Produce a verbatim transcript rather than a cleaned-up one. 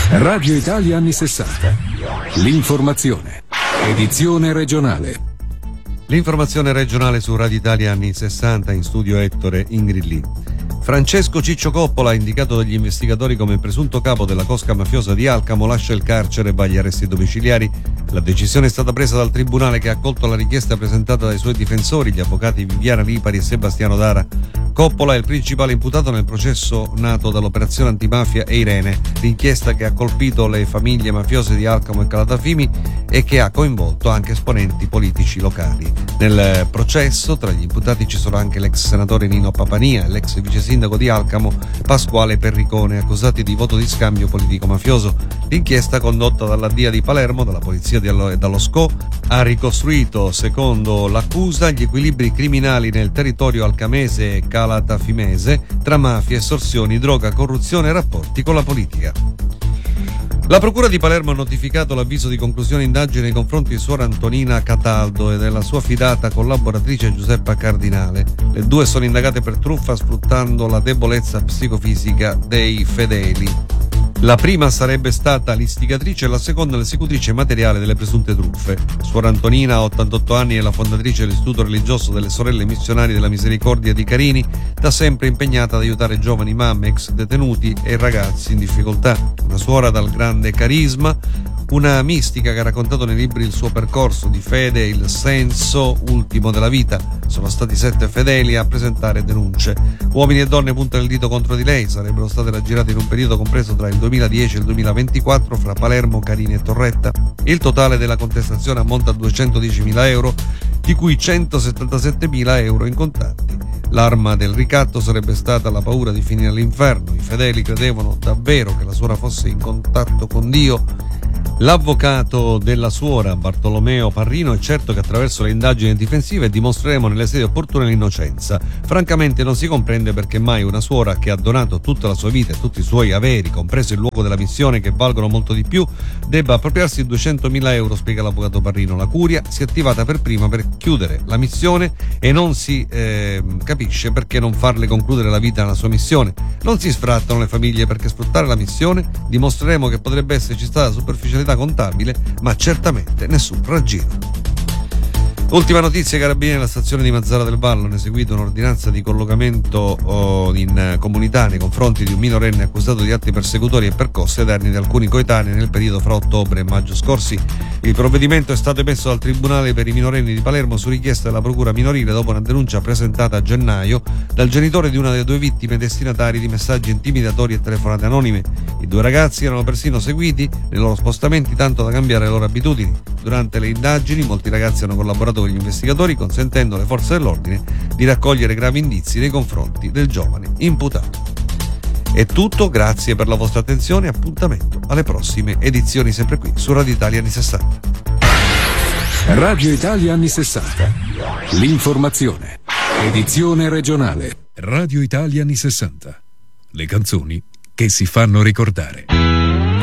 Radio Italia anni sessanta. L'informazione. Edizione regionale. L'informazione regionale su Radio Italia anni sessanta, in studio Ettore Ingrilli. Francesco Ciccio Coppola, indicato dagli investigatori come presunto capo della cosca mafiosa di Alcamo, lascia il carcere e va agli arresti domiciliari. La decisione è stata presa dal tribunale, che ha accolto la richiesta presentata dai suoi difensori, gli avvocati Viviana Lipari e Sebastiano Dara. Coppola è il principale imputato nel processo nato dall'operazione antimafia Eirene, l'inchiesta che ha colpito le famiglie mafiose di Alcamo e Calatafimi e che ha coinvolto anche esponenti politici locali. Nel processo tra gli imputati ci sono anche l'ex senatore Nino Papania e l'ex vice sindaco di Alcamo Pasquale Perricone, accusati di voto di scambio politico-mafioso. L'inchiesta, condotta dalla D I A di Palermo, dalla polizia e dallo S C O, ha ricostruito, secondo l'accusa, gli equilibri criminali nel territorio alcamese e calatafimese tra mafia, estorsioni, droga, corruzione e rapporti con la politica. La Procura di Palermo ha notificato l'avviso di conclusione indagine nei confronti di suora Antonina Cataldo e della sua fidata collaboratrice Giuseppa Cardinale. Le due sono indagate per truffa sfruttando la debolezza psicofisica dei fedeli. La prima sarebbe stata l'istigatrice e la seconda l'esecutrice materiale delle presunte truffe. Suora Antonina ha ottantotto anni e è la fondatrice dell'Istituto Religioso delle Sorelle Missionarie della Misericordia di Carini, da sempre impegnata ad aiutare giovani mamme, ex detenuti e ragazzi in difficoltà. Una suora dal grande carisma, una mistica che ha raccontato nei libri il suo percorso di fede e il senso ultimo della vita. Sono stati sette fedeli a presentare denunce. Uomini e donne puntano il dito contro di lei. Sarebbero state raggirate in un periodo compreso tra il duemiladieci e il duemilaventiquattro fra Palermo, Carini e Torretta. Il totale della contestazione ammonta a duecentodiecimila euro, di cui centosettantasettemila euro in contanti. L'arma del ricatto sarebbe stata la paura di finire all'inferno. I fedeli credevano davvero che la suora fosse in contatto con Dio. L'avvocato della suora, Bartolomeo Parrino, è certo che attraverso le indagini difensive dimostreremo nelle sedi opportune l'innocenza. Francamente non si comprende perché mai una suora che ha donato tutta la sua vita e tutti i suoi averi, compreso il luogo della missione che valgono molto di più, debba appropriarsi duecentomila euro, spiega l'avvocato Parrino. La curia si è attivata per prima per chiudere la missione e non si eh, capisce perché non farle concludere la vita alla sua missione. Non si sfrattano le famiglie perché sfruttare la missione. Dimostreremo che potrebbe esserci stata superficialità contabile, ma certamente nessun raggiro. Ultima notizia: carabinieri alla stazione di Mazzara del Vallo hanno eseguito un'ordinanza di collocamento oh, in comunità nei confronti di un minorenne accusato di atti persecutori e percosse ai danni di alcuni coetanei nel periodo fra ottobre e maggio scorsi. Il provvedimento è stato emesso dal Tribunale per i minorenni di Palermo su richiesta della Procura minorile dopo una denuncia presentata a gennaio dal genitore di una delle due vittime destinatari di messaggi intimidatori e telefonate anonime. I due ragazzi erano persino seguiti nei loro spostamenti tanto da cambiare le loro abitudini. Durante le indagini molti ragazzi hanno collaborato con gli investigatori, consentendo alle forze dell'ordine di raccogliere gravi indizi nei confronti del giovane imputato. È tutto, grazie per la vostra attenzione e appuntamento alle prossime edizioni sempre qui su Radio Italia anni sessanta. Radio Italia anni sessanta. L'informazione. Edizione regionale. Radio Italia anni sessanta. Le canzoni che si fanno ricordare.